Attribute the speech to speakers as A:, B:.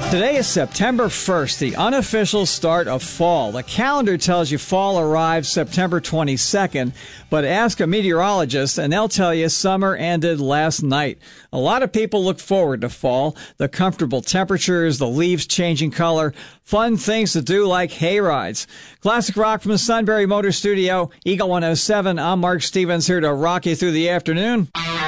A: Today is September 1st, the unofficial start of fall. The calendar tells you fall arrives September 22nd, but ask a meteorologist and they'll tell you summer ended last night. A lot of people look forward to fall, the comfortable temperatures, the leaves changing color, fun things to do like hay rides. Classic rock from the Sunbury Motor Studio, Eagle 107. I'm Mark Stevens here to rock you through the afternoon.